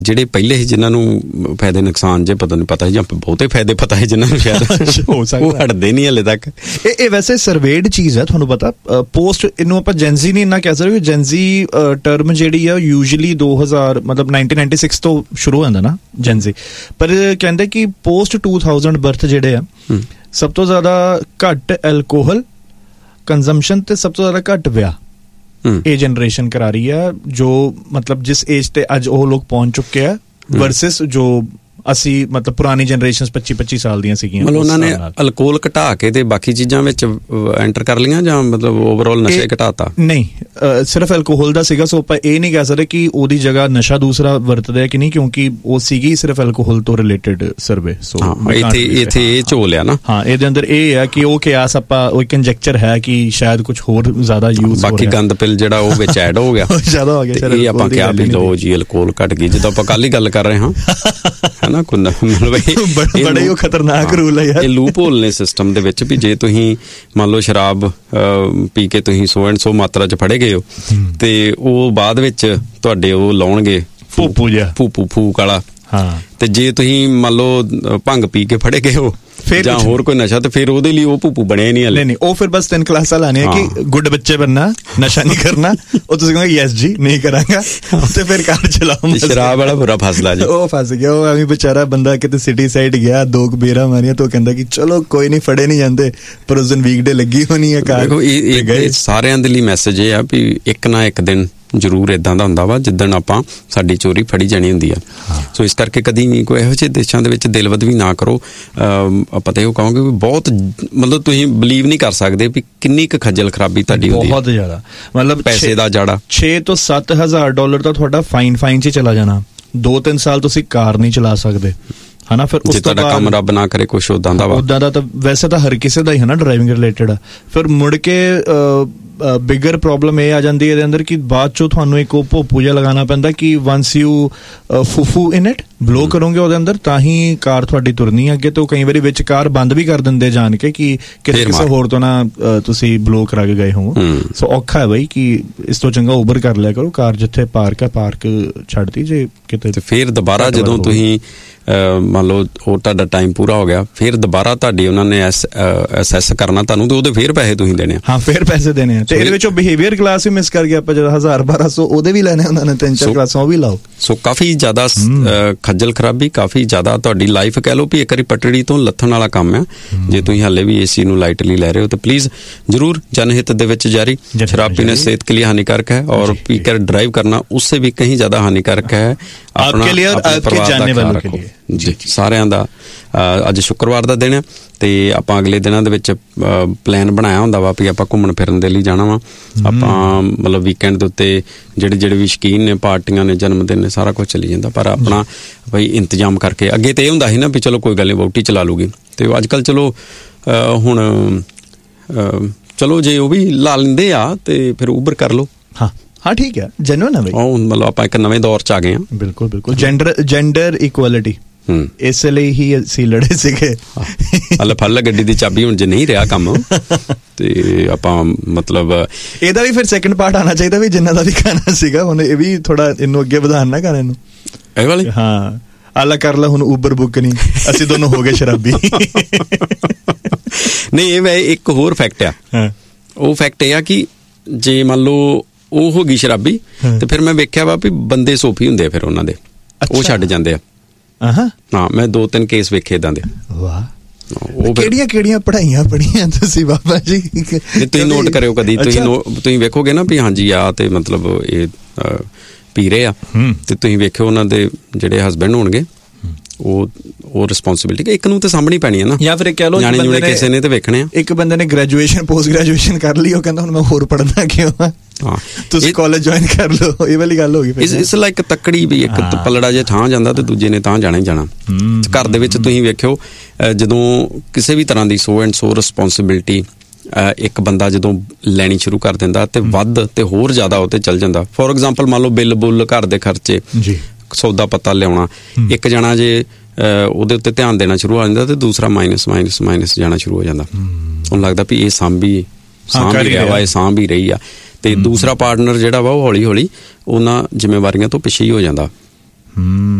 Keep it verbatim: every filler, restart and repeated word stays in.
ਜਿਹੜੇ ਪਹਿਲੇ ਸੀ ਜਿਨ੍ਹਾਂ ਨੂੰ ਫਾਇਦੇ ਨੁਕਸਾਨ ਜੇ ਪਤਾ ਨਹੀਂ ਪਤਾ ਸੀ ਜਾਂ ਬਹੁਤੇ ਫਾਇਦੇ ਪਤਾ ਹੈ ਜਿਨ੍ਹਾਂ ਨੂੰ ਸ਼ਾਇਦ ਉਹ ਹਟਦੇ ਨਹੀਂ ਹਲੇ ਤੱਕ। ਇਹ ਇਹ ਵੈਸੇ ਸਰਵੇਡ ਚੀਜ਼ ਹੈ, ਤੁਹਾਨੂੰ ਪਤਾ। ਪੋਸਟ ਇਹਨੂੰ ਆਪਾਂ ਜੈਨਜ਼ੀ ਨਹੀਂ ਇੰਨਾ ਕਹਿ ਸਕਦੇ, ਜੈਨਜ਼ੀ ਟਰਮ ਜਿਹੜੀ ਆ ਯੂਜਲੀ ਦੋ ਹਜ਼ਾਰ ਮਤਲਬ ਨਾਈਨਟੀਨ ਨਾਈਨਟੀ ਸਿਕਸ ਤੋਂ ਸ਼ੁਰੂ ਹੋ ਜਾਂਦਾ ਨਾ ਜੈਨਜ਼ੀ, ਪਰ ਕਹਿੰਦੇ ਕਿ ਪੋਸਟ ਟੂ ਥਾਊਜ਼ੈਂਡ ਬਰਥ ਜਿਹੜੇ ਆ ਸਭ ਤੋਂ ਜ਼ਿਆਦਾ ਘੱਟ ਐਲਕੋਹਲ ਕੰਜ਼ੰਪਸ਼ਨ ਤੇ ਸਭ ਤੋਂ ਜ਼ਿਆਦਾ ਘੱਟ ਵਿਆਹ ਇਹ ਜਨਰੇਸ਼ਨ ਕਰਾ ਰਹੀ ਆ, ਜੋ ਮਤਲਬ ਜਿਸ ਏਜ ਤੇ ਅੱਜ ਉਹ ਲੋਕ ਪਹੁੰਚ ਚੁੱਕੇ ਆ ਵਰਸਸ ਜੋ ਅਸੀਂ ਮਤਲਬ ਪੁਰਾਣੀ ਜਨਰੇਸ਼ਨ ਪੱਚੀ ਪੱਚੀ ਸਾਲ ਦੀਆਂ ਸੀਗੀਆਂ। ਮਤਲਬ ਉਹਨਾਂ ਨੇ ਅਲਕੋਹਲ ਘਟਾ ਕੇ ਤੇ ਬਾਕੀ ਚੀਜ਼ਾਂ ਵਿੱਚ ਐਂਟਰ ਕਰ ਲਈਆਂ ਜਾਂ ਮਤਲਬ ਓਵਰਆਲ ਨਸ਼ੇ ਘਟਾਤਾ? ਨਹੀਂ, ਸਿਰਫ ਐਲਕੋਹਲ ਦਾ ਸੀਗਾ, ਸੋ ਆਪਾਂ ਇਹ ਨਹੀਂ ਕਹਿ ਸਕਦੇ ਕਿ ਉਹਦੀ ਜਗ੍ਹਾ ਨਸ਼ਾ ਦੂਸਰਾ ਵਰਤਦੇ ਕਿ ਨਹੀਂ, ਕਿਉਂਕਿ ਉਹ ਸੀਗੀ ਸਿਰਫ ਐਲਕੋਹਲ ਤੋਂ ਰਿਲੇਟਡ ਸਰਵੇ। ਸੋ ਇੱਥੇ ਇੱਥੇ ਇਹ ਝੋਲਿਆ ਨਾ, ਹਾਂ ਇਹਦੇ ਅੰਦਰ ਇਹ ਆ ਕਿ ਉਹ ਕਿਆਸ ਆਪਾਂ ਉਹ ਕੰਜੈਕਚਰ ਹੈ ਕਿ ਸ਼ਾਇਦ ਕੁਝ ਹੋਰ ਜ਼ਿਆਦਾ ਯੂਜ਼ ਬਾਕੀ ਗੰਦ ਪਿਲ ਜਿਹੜਾ ਉਹ ਵਿੱਚ ਐਡ ਹੋ ਗਿਆ ਜ਼ਿਆਦਾ ਹੋ ਗਿਆ। ਇਹ ਆਪਾਂ ਕਿਹਾ ਵੀ ਲੋ ਜੀ ਅਲਕੋਹਲ ਘਟ ਗਈ, ਜਦੋਂ ਆਪਾਂ ਕੱਲ ਹੀ ਗੱਲ ਕਰ ਰਹੇ ਹਾਂ ਹਨਾ, ਬੜੇ ਉਹ ਖਤਰਨਾਕ ਰੂਲ ਹੈ ਯਾਰ। ਇਹ ਲੂਪ ਹੋਲ ਨੇ ਸਿਸਟਮ ਦੇ ਵਿੱਚ ਵੀ ਜੇ ਤੁਸੀਂ ਮੰਨ ਲਓ ਸ਼ਰਾਬ ਪੀ ਕੇ ਤੁਸੀਂ ਸੌ ਐਂਡ ਸੌ ਮਾਤਰਾ ਚ ਫੜੇ ਗਏ ਹੋ ਤੇ ਉਹ ਬਾਅਦ ਵਿੱਚ ਤੁਹਾਡੇ ਉਹ ਲਾਉਣਗੇ ਫੂਪੂ ਜਿਹਾ ਫੂਪੂ ਫੂਕ ਵਾਲਾ, ਤੇ ਜੇ ਤੁਸੀਂ ਮੰਨ ਲਓ ਭੰਗ ਪੀ ਕੇ ਫੜੇ ਗਏ ਹੋ ਜਾਂ ਹੋਰ ਕੋਈ ਨਸ਼ਾ, ਤੇ ਫਿਰ ਉਹਦੇ ਲਈ ਉਹ ਭੂਪੂ ਬਣਿਆ ਨਹੀਂ ਹਲੇ। ਨਹੀਂ, ਉਹ ਫਿਰ ਬਸ ਤਿੰਨ ਕਲਾਸਾਂ ਲਾਣੇ ਆ ਕਿ ਗੁੱਡ ਬੱਚੇ ਬਣਨਾ, ਨਸ਼ਾ ਨਹੀਂ ਕਰਨਾ। ਉਹ ਤੁਸੀਂ ਕਹੋਗੇ ਯੈਸ ਜੀ ਨਹੀਂ ਕਰਾਂਗਾ, ਤੇ ਫਿਰ ਕਾਰ ਚਲਾਓ। ਸ਼ਰਾਬ ਵਾਲਾ ਬੁਰਾ ਫਸਲਾ ਜੀ, ਉਹ ਫਸ ਗਿਆ। ਉਹ ਐਵੇਂ ਵਿਚਾਰਾ ਬੰਦਾ ਕਿਤੇ ਸਿਟੀ ਸਾਈਡ ਗਿਆ, ਦੋ ਕੁ ਬੇਰਾਂ ਮਾਰੀਆਂ ਤਾਂ ਉਹ ਕਹਿੰਦਾ ਕਿ ਚਲੋ ਕੋਈ ਨਹੀਂ ਫੜੇ ਨਹੀਂ ਜਾਂਦੇ, ਪਰ ਉਸ ਦਿਨ ਵੀਕਡੇ ਲੱਗੀ ਹੋਣੀ ਹੈ ਕਾਰ। ਇਹ ਸਾਰਿਆਂ ਦੇ ਲਈ ਮੈਸੇਜ ਇਹ ਆ ਵੀ ਇੱਕ ਨਾ ਇੱਕ ਦਿਨ ਜ਼ਰੂਰ ਏਦਾਂ ਦਾ ਹੁੰਦਾ ਵਾ ਜਿੱਦਣ ਆਪਾਂ ਸਾਡੀ ਚੋਰੀ ਫੜੀ ਜਾਣੀ ਹੁੰਦੀ ਆ। ਸੋ ਇਸ ਕਰਕੇ ਕਦੀ ਵੀ ਕੋਈ ਇਹੋ ਜਿਹੇ ਦੇਸ਼ਾਂ ਦੇ ਵਿੱਚ ਦਿਲਵਦ ਵੀ ਨਾ ਕਰੋ। ਪਤਾ ਉਹ ਕਹੋਗੇ ਵੀ ਬਹੁਤ ਮਤਲਬ ਤੁਸੀਂ ਬਲੀਵ ਨਹੀਂ ਕਰ ਸਕਦੇ ਵੀ ਕਿੰਨੀ ਕੁ ਖੱਜਲ ਖਰਾਬੀ ਤੁਹਾਡੀ ਹੁੰਦੀ ਹੈ, ਬਹੁਤ ਜ਼ਿਆਦਾ। ਮਤਲਬ ਪੈਸੇ ਦਾ ਜਾੜਾ ਛੇ ਤੋਂ ਸੱਤ ਹਜ਼ਾਰ ਡਾਲਰ ਤਾਂ ਤੁਹਾਡਾ ਫਾਈਨ ਫਾਈਨ 'ਚ ਚਲਾ ਜਾਣਾ। ਦੋ ਤਿੰਨ ਸਾਲ ਤੁਸੀਂ ਕਾਰ ਨਹੀਂ ਚਲਾ ਸਕਦੇ ਹਨਾ। ਫਿਰ ਜੇ ਤੁਹਾਡਾ ਕੰਮ ਰੱਬ ਨਾ ਕਰੇ ਕੁਛ ਉਦਾਂ ਦਾ ਵਾ, ਉਦਾਂ ਦਾ ਤਾਂ ਵੈਸੇ ਤਾਂ ਹਰ ਕਿਸੇ ਦਾ ਹੀ ਹੈ ਨਾ ਡਰਾਈਵਿੰਗ ਰਿਲੇਟਡ। ਫਿਰ ਮੁੜ ਕੇ ਬਿਗਰ ਪ੍ਰੋਬਲਮ ਇਹ ਆ ਜਾਂਦੀ ਹੈ ਇਹਦੇ ਅੰਦਰ ਕਿ ਬਾਅਦ ਚੋਂ ਤੁਹਾਨੂੰ ਇੱਕ ਉਹ ਭੋਪੂ ਜਿਹਾ ਲਗਾਉਣਾ ਪੈਂਦਾ ਕਿ ਵੰਸ ਯੂ ਫੂਫੂ ਇਨ ਇਟ ਬਲੋ ਕਰੋਗੇ ਉਹਦੇ ਅੰਦਰ ਤਾਂ ਹੀ ਕਾਰ ਤੁਹਾਡੀ ਤੁਰਨੀ ਹੈ ਅੱਗੇ। ਤੋਂ ਕਈ ਵਾਰੀ ਵਿੱਚ ਕਾਰ ਬੰਦ ਵੀ ਕਰ ਦਿੰਦੇ ਜਾਣ ਕੇ ਕਿ ਕਿਸੇ ਕਿਸੇ ਹੋਰ ਤੋਂ ਨਾ ਤੁਸੀਂ ਬਲੋ ਕਰਾ ਕੇ ਗਏ ਹੋ। ਸੋ ਔਖਾ ਹੈ ਬਈ ਕਿ ਇਸ ਤੋਂ ਚੰਗਾ ਉਬਰ ਕਰ ਲਿਆ ਕਰੋ। ਕਾਰ ਜਿੱਥੇ ਪਾਰਕ ਹੈ ਪਾਰਕ ਛੱਡਤੀ ਜੇ ਕਿਤੇ, ਤੇ ਫਿਰ ਦੁਬਾਰਾ ਜਦੋਂ ਤੁਸੀਂ ਮੰਨ ਲਓ ਉਹ ਤੁਹਾਡਾ ਟਾਈਮ ਪੂਰਾ ਹੋ ਗਿਆ, ਫਿਰ ਦੁਬਾਰਾ ਤੁਹਾਡੀ ਉਹਨਾਂ ਨੇ ਅਸੈਸ ਕਰਨਾ ਤੁਹਾਨੂੰ, ਤੇ ਉਹਦੇ ਫਿਰ ਪੈਸੇ ਤੁਸੀਂ ਦੇਣੇ ਆ। ਹਾਂ, ਫਿਰ ਪੈਸੇ ਦੇਣੇ ਆ। ਤੇ ਇਹਦੇ ਵਿੱਚੋਂ ਬਿਹੇਵੀਅਰ ਕਲਾਸ ਵੀ ਮਿਸ ਕਰ ਗਿਆ ਆਪਾਂ, ਜਦੋਂ ਹਜ਼ਾਰ ਬਾਰਾਂ ਸੌ ਉਹਦੇ ਵੀ ਲੈਣੇ ਉਹਨਾਂ ਨੇ, ਤਿੰਨ ਚਾਰ ਕਲਾਸਾਂ ਉਹ ਵੀ ਲਾਓ। ਸੋ ਕਾਫੀ ਜ਼ਿਆਦਾ ਖੱਜਲ ਖਰਾਬੀ, ਕਾਫੀ ਜ਼ਿਆਦਾ ਤੁਹਾਡੀ ਲਾਈਫ ਕਹਿ ਲਓ ਵੀ ਇੱਕ ਵਾਰੀ ਪਟੜੀ ਤੋਂ ਲੱਥਣ ਵਾਲਾ ਕੰਮ ਆ। ਜੇ ਤੁਸੀਂ ਹਾਲੇ ਵੀ ਏਸੀ ਨੂੰ ਲਾਈਟਲੀ ਲੈ ਰਹੇ ਹੋ ਤਾਂ ਪਲੀਜ਼ ਜ਼ਰੂਰ ਜਨਹਿਤ ਦੇ ਵਿੱਚ ਜਾਰੀ। शराब पीना सेहत के लिए हानिकारक है और पीकर ड्राइव करना उससे भी कहीं ज्यादा हानिकारक है आपके लिए और आपके जानने वालों के लिए जी। ਸਾਰਿਆਂ ਦਾ ਅੱਜ ਸ਼ੁੱਕਰਵਾਰ ਦਾ ਦਿਨ ਹੈ ਤੇ ਆਪਾਂ ਅਗਲੇ ਦਿਨਾਂ ਦੇ ਵਿੱਚ ਪਲਾਨ ਬਣਾਇਆ ਹੁੰਦਾ ਵਾ ਵੀ ਆਪਾਂ ਘੁੰਮਣ ਫਿਰਨ ਦੇ ਲਈ ਜਾਣਾ ਵਾ। ਆਪਾਂ ਮਤਲਬ ਵੀਕਐਂਡ ਦੇ ਉੱਤੇ ਜਿਹੜੇ ਜਿਹੜੇ ਵੀ ਸ਼ੌਕੀਨ ਨੇ, ਪਾਰਟੀਆਂ ਨੇ, ਜਨਮ ਦਿਨ ਨੇ, ਸਾਰਾ ਕੁਝ ਚੱਲੀ ਜਾਂਦਾ। ਪਰ ਆਪਣਾ ਬਈ ਇੰਤਜ਼ਾਮ ਕਰਕੇ, ਅੱਗੇ ਤੇ ਇਹ ਹੁੰਦਾ ਸੀ ਨਾ ਵੀ ਚਲੋ ਕੋਈ ਗੱਲ ਨਹੀਂ ਵਹੁਟੀ ਚਲਾ ਲੂਗੀ, ਤੇ ਅੱਜ ਕੱਲ੍ਹ ਚਲੋ ਹੁਣ ਚਲੋ ਜੇ ਉਹ ਵੀ ਲਾ ਲੈਂਦੇ ਆ ਤੇ ਫਿਰ ਉਬਰ ਕਰ ਲਓ। ਹਾਂ ਹਾਂ ਠੀਕ ਹੈ, ਜੈਨੂਇਨ ਹੈ ਬਈ। ਉਹ ਮਤਲਬ ਆਪਾਂ ਇੱਕ ਨਵੇਂ ਦੌਰ 'ਚ ਆ ਗਏ ਹਾਂ। ਬਿਲਕੁਲ ਬਿਲਕੁਲ, ਜੈਂਡਰ ਜੈਂਡਰ ਇਕੁਐਲਿਟੀ ਇਸ ਲਈ ਹੀ ਅਸੀਂ ਲੜੇ ਸੀਗੇ। ਹਲ ਫਲ ਗੱਡੀ ਦੀ ਚਾਬੀ ਹੁਣ ਜੇ ਨਹੀਂ ਰਿਹਾ ਕੰਮ ਤੇ ਆਪਾਂ ਮਤਲਬ ਇਹਦਾ ਵੀ ਫਿਰ ਸੈਕਿੰਡ ਪਾਰਟ ਆਉਣਾ ਚਾਹੀਦਾ ਵੀ ਜਿੰਨਾ ਦਾ ਵੀ ਗਾਣਾ ਸੀਗਾ ਹੁਣ ਇਹ ਵੀ ਥੋੜਾ ਇਹਨੂੰ ਅੱਗੇ ਵਧਾਉਣ ਨਾ ਗਾਣੇ ਨੂੰ ਇਹ ਵਾਲੀ। ਹਾਂ ਆਲਾ ਕਰ ਲਾ ਹੁਣ ਉਬਰ ਬੁੱਕ ਨਹੀਂ, ਅਸੀਂ ਦੋਨੋਂ ਹੋ ਗਏ ਸ਼ਰਾਬੀ। ਨਹੀਂ ਇਹ ਇੱਕ ਹੋਰ ਫੈਕਟ ਆ, ਉਹ ਫੈਕਟ ਇਹ ਆ ਕਿ ਜੇ ਮੰਨ ਲਓ ਉਹ ਹੋ ਗਈ ਸ਼ਰਾਬੀ ਤੇ ਫਿਰ ਮੈਂ ਵੇਖਿਆ ਵਾ ਵੀ ਬੰਦੇ ਸੋਫੀ ਹੁੰਦੇ ਆ ਫਿਰ ਉਹਨਾਂ ਦੇ, ਉਹ ਛੱਡ ਜਾਂਦੇ ਆ। ਹਾਂ ਮੈਂ ਦੋ ਤਿੰਨ ਕੇਸ ਵੇਖੇ ਏਦਾਂ ਦੇ। ਵਾਹ, ਉਹ ਕਿਹੜੀਆਂ ਕਿਹੜੀਆਂ ਪੜ੍ਹਾਈਆਂ ਪੜ੍ਹੀਆਂ ਤੁਸੀਂ ਬਾਬਾ ਜੀ? ਤੁਸੀਂ ਨੋਟ ਕਰਿਓ ਕਦੀ, ਤੁਸੀਂ ਤੁਸੀਂ ਵੇਖੋਗੇ ਨਾ ਵੀ ਹਾਂਜੀ ਆ ਤੇ ਮਤਲਬ ਇਹ ਪੀ ਰਹੇ ਆ ਤੇ ਤੁਸੀਂ ਵੇਖਿਓ ਉਹਨਾਂ ਦੇ ਜਿਹੜੇ ਹਸਬੈਂਡ ਹੋਣਗੇ ਉਹ ਉਹ ਰਿਸਪੌਂਸਿਬਿਲਿਟੀ ਇੱਕ ਨੂੰ ਤੇ ਸਾਂਭਣੀ ਪੈਣੀ ਹੈ ਨਾ, ਜਾਂ ਫਿਰ ਕਹਿ ਲਓ ਕਿਸੇ ਨੇ ਤੇ ਵੇਖਣੇ ਆ। ਇੱਕ ਬੰਦੇ ਨੇ ਗ੍ਰੈਜੂਏਸ਼ਨ ਪੋਸਟ ਗ੍ਰੈਜੂਏਸ਼ਨ ਕਰ ਲਈ, ਉਹ ਕਹਿੰਦਾ ਹੁਣ ਮੈਂ ਹੋਰ ਪੜ੍ਹਨਾ ਕਿਉਂ ਆ, ਤੁਸੀਂ ਕਾਲਜ ਜੁਆਇਨ ਕਰ ਲਓ। ਇਹ ਵਾਲੀ ਗੱਲ ਹੋ ਗਈ। ਇਸ ਲਾਈਕ ਤੱਕੜੀ ਵੀ ਇੱਕ ਪਲੜਾ ਜੇ ਥਾਂ ਜਾਂਦਾ ਤੇ ਦੂਜੇ ਨੇ ਤਾਂ ਜਾਣਾ ਹੀ ਜਾਣਾ। ਘਰ ਦੇ ਵਿੱਚ ਤੁਸੀਂ ਵੇਖਿਓ ਜਦੋਂ ਕਿਸੇ ਵੀ ਤਰ੍ਹਾਂ ਦੀ ਸੋ ਐਂਡ ਸੋ ਰਿਸਪੌਂਸਿਬਿਲਿਟੀ ਇੱਕ ਬੰਦਾ ਜਦੋਂ ਲੈਣੀ ਸ਼ੁਰੂ ਕਰ ਦਿੰਦਾ ਤੇ ਵੱਧ ਤੇ ਹੋਰ ਜ਼ਿਆਦਾ ਉਹ ਤੇ ਚੱਲ ਜਾਂਦਾ। ਫੋਰ ਐਗਜ਼ਾਮਪਲ ਮੰਨ ਲਓ ਬਿੱਲ ਬੁੱਲ, ਘਰ ਦੇ ਖਰਚੇ, ਸੌਦਾ ਪੱਤਾ ਲਿਆਉਣਾ, ਇੱਕ ਜਣਾ ਜੇ ਉਹਦੇ ਉੱਤੇ ਧਿਆਨ ਦੇਣਾ ਸ਼ੁਰੂ ਹੋ ਜਾਂਦਾ ਤੇ ਦੂਸਰਾ ਮਾਈਨਸ ਮਾਈਨਸ ਮਾਈਨਸ ਜਾਣਾ ਸ਼ੁਰੂ ਹੋ ਜਾਂਦਾ। ਉਹਨੂੰ ਲੱਗਦਾ ਵੀ ਇਹ ਸਾਂਭੀ ਸਾਂਭ ਹੀ ਰਿਹਾ ਵਾ, ਇਹ ਸਾਂਭ ਹੀ ਰਹੀ ਆ, ਤੇ ਦੂਸਰਾ ਪਾਰਟਨਰ ਜਿਹੜਾ ਵਾ ਉਹ ਹੌਲੀ ਹੌਲੀ ਉਹਨਾਂ ਜ਼ਿੰਮੇਵਾਰੀਆਂ ਤੋਂ ਪਿੱਛੇ ਹੀ ਹੋ ਜਾਂਦਾ। ਹੂੰ